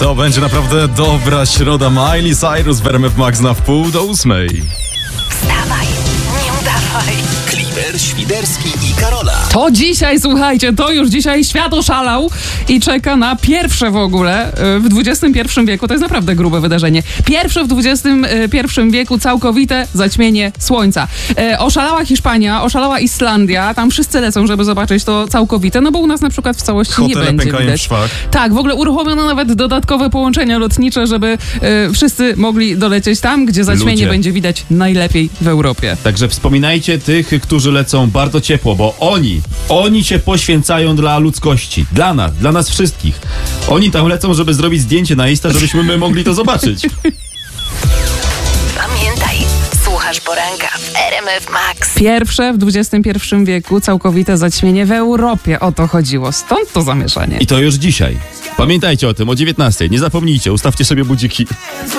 To będzie naprawdę dobra środa. Miley Cyrus w RMF Max na 7:30. Wstawaj, nie udawaj. Klimer, Świderski i Karola. To dzisiaj, słuchajcie, to już dzisiaj świat oszalał i czeka na pierwsze w ogóle w XXI wieku. To jest naprawdę grube wydarzenie. Pierwsze w XXI wieku całkowite zaćmienie słońca. Oszalała Hiszpania, oszalała Islandia. Tam wszyscy lecą, żeby zobaczyć to całkowite, no bo u nas na przykład w całości Hotele nie będzie pękają w widać. szwach. Tak, w ogóle uruchomiono nawet dodatkowe połączenia lotnicze, żeby wszyscy mogli dolecieć tam, gdzie zaćmienie Ludzie. będzie widać najlepiej w Europie. Także wspominajcie tych, którzy lecą bardzo ciepło, bo oni się poświęcają dla ludzkości. Dla nas wszystkich. Oni tam lecą, żeby zrobić zdjęcie na Insta, żebyśmy my mogli to zobaczyć. Pamiętaj, słuchasz poranka w RMF Max. Pierwsze w XXI wieku całkowite zaćmienie w Europie. O to chodziło. Stąd to zamieszanie. I to już dzisiaj. Pamiętajcie o tym o 19:00. Nie zapomnijcie, ustawcie sobie budziki.